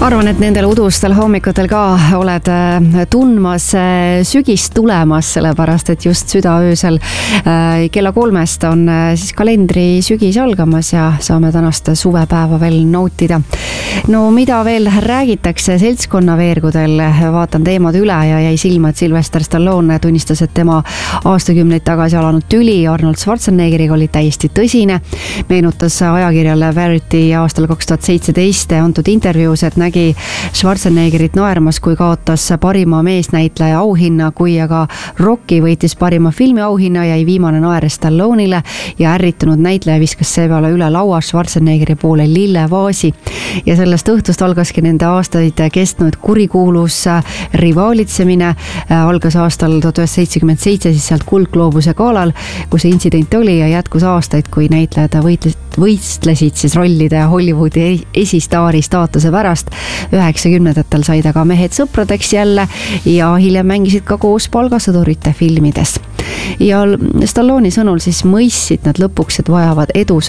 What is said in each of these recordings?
arvan, et nendel udustel hommikutel ka oled tundmas sügist tulemas, sellepärast et just südaöösel kella 3 on siis kalendri sügis algamas ja saame tänast suvepäeva veel nautida. No mida veel räägitakse seltskonna veergudel, vaatan teemad üle ja jäi silma, et Sylvester Stallone tunnistas, et tema aastakümneid tagasi alanud tüli Arnold Schwarzeneggeriga oli täiesti tõsine. Meenutas ajakirjale Variety aastal 2017 antud intervjuus, et nägi Schwarzeneggerit naermas, kui kaotas parima meesnäitleja auhinna, kui aga Rocky võitis parima filmi auhinna, jäi viimane naer Stallone'ile ja ärritunud näitleja viskas seepeale üle laua Schwarzeneggeri poole lillevaasi. Ja sellest õhtust algaski nende aastaid kestnud kurikuulus rivaalitsemine. Algas aastal 1977 siis sealt Kuldgloobuse galal, kus intsident oli ja jätkus aastaid, kui näitlejad võistlesid siis rollide ja Hollywoodi esistaari staatuse pärast. 90-ndatel said aga mehed sõpradeks jälle ja hiljem mängisid ka koos palgasõdurite filmides. Ja Stalloni sõnul siis mõistsid nad lõpuks, et vajavad edu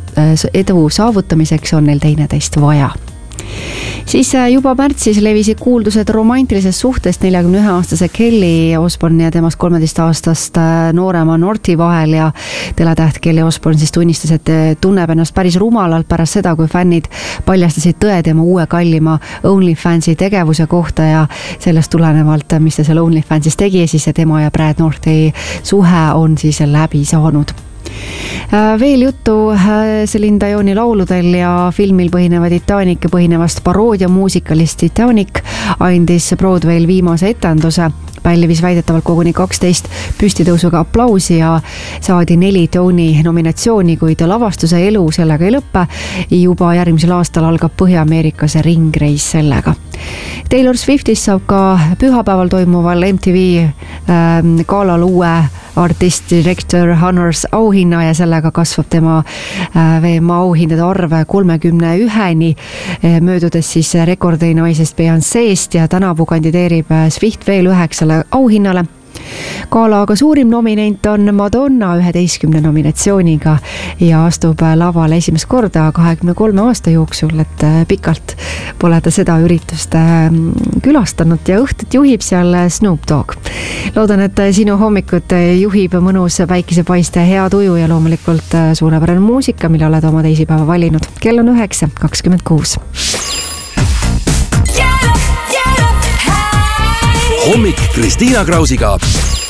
saavutamiseks on neil teineteist vaja. Siis juba märtsis levisid kuuldused romantilisest suhtest 41-aastase Kelly Osbourne ja temast 13-aastast noorema Northi vahel ja teletäht Kelly Osbourne siis tunnistas, et tunneb ennast päris rumalalt pärast seda, kui fännid paljastasid tõe tema uue kallima OnlyFansi tegevuse kohta ja sellest tulenevalt, mis ta seal OnlyFansis tegi, siis tema ja Brad Northi suhe on siis läbi saanud. Veel juttu Celine Dioni lauludel ja filmil põhineva Titanic põhinevast paroodia muusikalist Titanic andis Broadway'l viimase etenduse. Pälvis väidetavalt koguni 12 püstitõusuga aplausi ja saadi 4 Tony nominatsiooni, kuid lavastuse elu sellega ei lõppe. Juba järgmisel aastal algab Põhja-Ameerikas ringreis sellega. Taylor Swiftist saab ka pühapäeval toimuval MTV galal uue artist director honors auhinna ja sellega kasvab tema VMA auhindade arv 31-ni, möödudes siis rekordinaisest Beyoncé'st ja tänavu kandideerib Swift veel 9 auhinnale. Gala aga suurim nominent on Madonna 11 nominatsiooniga ja astub lavale esimest korda 23 aasta jooksul, et pikalt pole ta seda üritust külastanud ja õhtut juhib seal Snoop Dogg. Loodan, et sinu hommikut juhib mõnus päikesepaiste, hea tuju ja loomulikult suurepärane muusika, mille oled oma teisipäeva valinud. Kell on 9:26. Hommik Kristiina Krausiga.